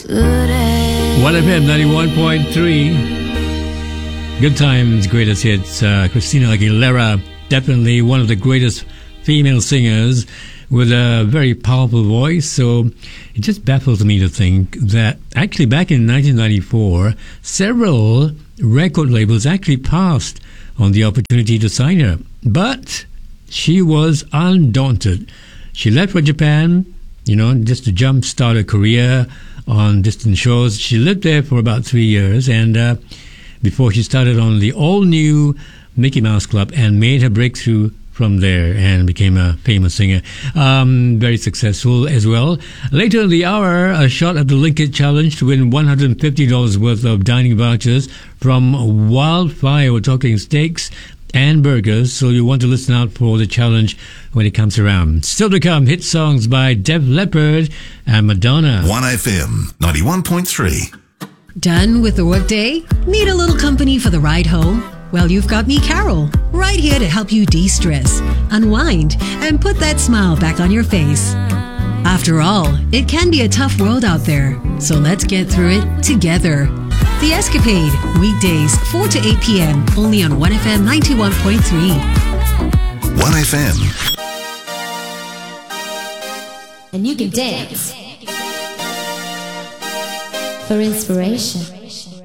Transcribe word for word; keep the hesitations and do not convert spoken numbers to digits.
one F M ninety-one point three. Good times, greatest hits. Uh, Christina Aguilera, definitely one of the greatest female singers with a very powerful voice. So it just baffles me to think that actually back in nineteen ninety-four, several record labels actually passed on the opportunity to sign her. But she was undaunted. She left for Japan, you know, just to jumpstart her career on distant shores. She lived there for about three years and uh, before she started on the all-new Mickey Mouse Club and made her breakthrough from there and became a famous singer. Um, very successful as well. Later in the hour, a shot at the Linkit Challenge to win one hundred fifty dollars worth of dining vouchers from Wildfire. We're talking steaks and burgers, so you want to listen out for the challenge when it comes around. Still to come, hit songs by Def Leppard and Madonna. one F M ninety-one point three. Done with the workday? Need a little company for the ride home? Well, you've got me, Carol, right here to help you de-stress, unwind, and put that smile back on your face. After all, it can be a tough world out there, so let's get through it together. The Escapade, weekdays four to eight p.m. only on one F M ninety-one point three. one F M. And you can dance for inspiration.